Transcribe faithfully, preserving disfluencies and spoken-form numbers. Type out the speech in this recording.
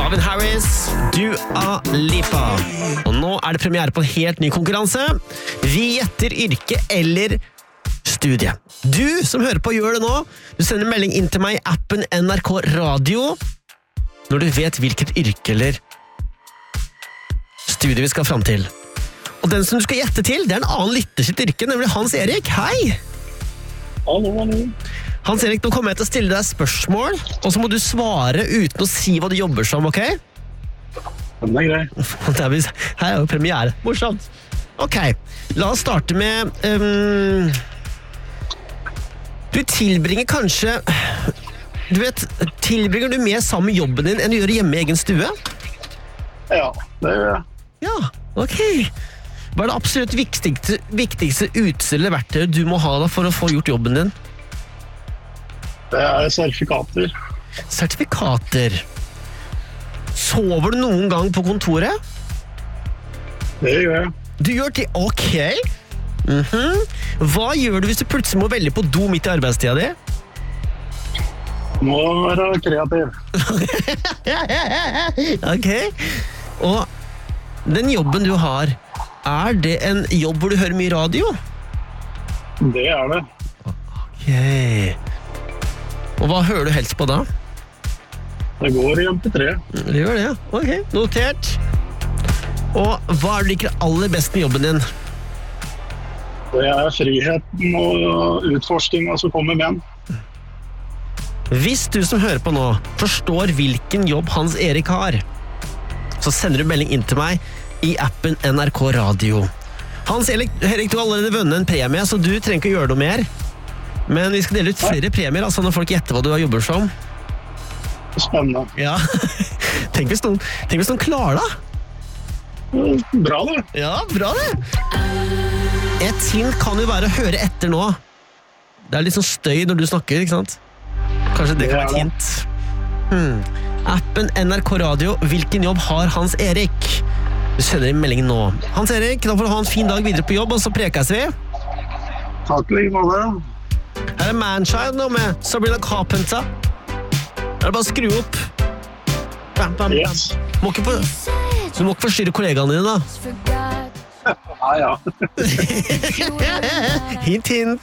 Calvin Harris, Dua Lipa. Og nå er det premiere på en helt ny konkurranse. Vi gjetter yrke eller studie. Du som hører på gjør det nå. Du sender en melding inn til meg i appen N R K Radio når du vet hvilket yrke eller studie vi skal fram til. Og den som du skal gjette til, det er en annen lytter sitt yrke, nemlig Hans Erik. Hei! Hallo, hallo. Hans Erik, nå kommer jeg til å stille deg spørsmål, og så må du svare uten å si hva du jobber som, ok? Den er grei. Her er jo premiere. Morsomt. Ok, la oss starte med... Um, du tilbringer kanskje... Du vet, tilbringer du mer sammen med jobben din enn du gjør hjemme i egen stue? Ja, det gjør jeg. Ja, ok. Hva er det absolutt viktigste, viktigste utstyr eller verktøy du må ha da for å få gjort jobben din? Det er sertifikater. Sertifikater. Sover du noen gang på kontoret? Det gjør jeg. Du gjør det, ok. Mhm. Hva gjør du hvis du plutselig må velge på do midt i arbeidstida di? Må være kreativ. Ok. Og den jobben du har, er det en jobb hvor du hører mye radio? Det er det. Ok. Og hva hører du helst på da? Det går i M P tre. Det gjør det, ja. Ok, notert. Og hva er det du liker aller best med jobben din? Det er friheten og utforskningen som kommer med den. Hvis du som hører på nå forstår hvilken jobb Hans Erik har, så sender du melding inn til meg i appen N R K Radio. Hans Erik, Erik, du har allerede vunnet en premie, så du trenger ikke gjøre noe mer. Men vi skal dele ut flere premier, altså når folk gjetter hva du har jobber som. Spennende. Ja. Tenk hvis noen, tenk hvis noen klarer da. Bra det. Ja, bra det. Et hint kan jo være å høre etter nå. Det er litt sånn støy når du snakker, ikke sant? Kanskje det kan være et hint. Hmm. Appen N R K Radio, hvilken jobb har Hans Erik? Du sender inn meldingen nå. Hans Erik, da får du ha en fin dag videre på jobb, og så prekes vi. Takk like måte. Her er Manchild nå med Sabrina Carpenter. Det er bare å skru opp. Bam, bam, bam. Yes. Må ikke for... Du må ikke forstyrre kollegaene dine da. Ja, ja. Hint, hint.